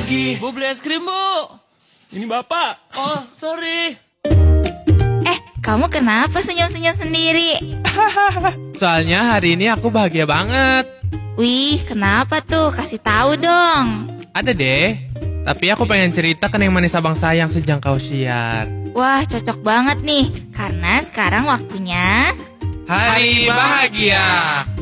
pagi. Bu, beli es krim, Bu. Ini Bapak. Oh, sorry. Kamu kenapa senyum-senyum sendiri? Soalnya hari ini aku bahagia banget. Wih, kenapa tuh? Kasih tahu dong. Ada deh. Tapi aku pengen cerita ke Neng Manis Abang Sayang sejak kau siar. Wah, cocok banget nih. Karena sekarang waktunya Hari Bahagia.